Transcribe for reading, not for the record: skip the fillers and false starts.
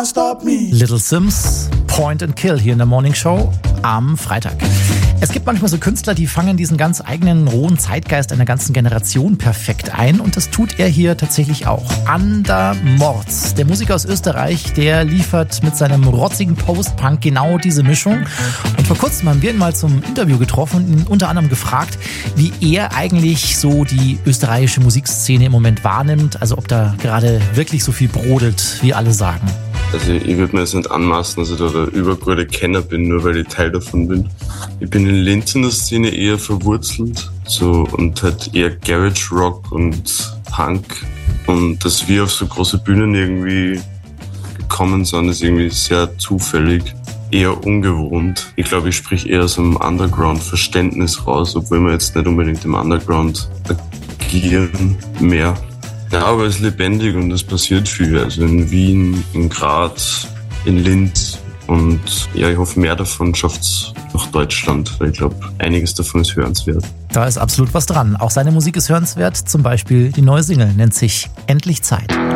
Little Sims, Point and Kill hier in der Morning Show am Freitag. Es gibt manchmal so Künstler, die fangen diesen ganz eigenen rohen Zeitgeist einer ganzen Generation perfekt ein und das tut er hier tatsächlich auch. Ander Mords, der Musiker aus Österreich, der liefert mit seinem rotzigen Post-Punk genau diese Mischung. Und vor kurzem haben wir ihn mal zum Interview getroffen und ihn unter anderem gefragt, wie er eigentlich so die österreichische Musikszene im Moment wahrnimmt, also ob da gerade wirklich so viel brodelt, wie alle sagen. Also ich würde mir jetzt nicht anmaßen, dass ich da der übergute Kenner bin, nur weil ich Teil davon bin. Ich bin in Linz in der Szene eher verwurzelt so, und halt eher Garage Rock und Punk. Und dass wir auf so große Bühnen irgendwie gekommen sind, ist irgendwie sehr zufällig, eher ungewohnt. Ich glaube, ich sprich eher so einem Underground-Verständnis raus, obwohl wir jetzt nicht unbedingt im Underground agieren mehr. Ja, aber es ist lebendig und es passiert viel. Also in Wien, in Graz, in Linz. Und ja, ich hoffe, mehr davon schafft es nach Deutschland, weil ich glaube, einiges davon ist hörenswert. Da ist absolut was dran. Auch seine Musik ist hörenswert. Zum Beispiel die neue Single nennt sich Endlich Zeit.